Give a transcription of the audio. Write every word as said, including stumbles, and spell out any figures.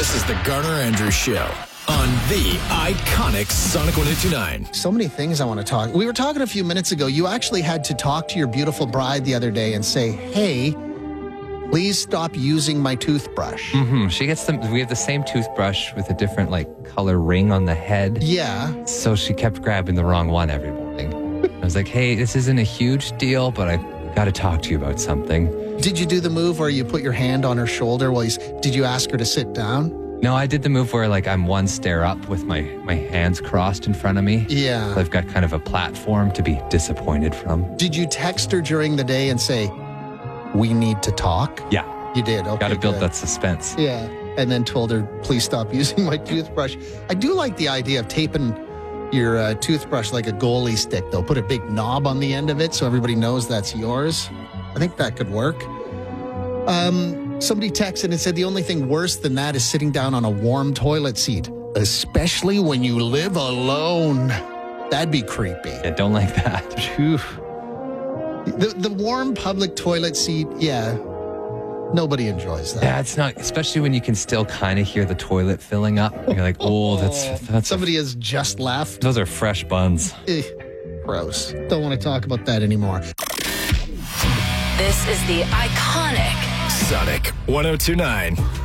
This is the Garner Andrews Show on the iconic Sonic one oh two nine. So many things I want to talk. We were talking a few minutes ago. You actually had to talk to your beautiful bride the other day and say, hey, please stop using my toothbrush. Mm-hmm. She gets them. We have the same toothbrush with a different like color ring on the head. Yeah. So she kept grabbing the wrong one every morning. I was like, hey, this isn't a huge deal, but I got to talk to you about something. Did you do the move where you put your hand on her shoulder while you, did you ask her to sit down? No, I did the move where like I'm one stair up with my, my hands crossed in front of me. Yeah. So I've got kind of a platform to be disappointed from. Did you text her during the day and say, we need to talk? Yeah. You did, okay. Got to build good. that suspense. Yeah. And then told her, please stop using my toothbrush. I do like the idea of taping your uh, toothbrush like a goalie stick, though. Put a big knob on the end of it so everybody knows that's yours. I think that could work. Um, somebody texted and said the only thing worse than that is sitting down on a warm toilet seat, especially when you live alone. That'd be creepy. Yeah, don't like that. The, the warm public toilet seat, yeah. Nobody enjoys that. Yeah, it's not, especially when you can still kind of hear the toilet filling up. You're like, oh, that's that's Somebody has just left. Those are fresh buns. Eh, gross. Don't want to talk about that anymore. This is the iconic Sonic one oh two nine.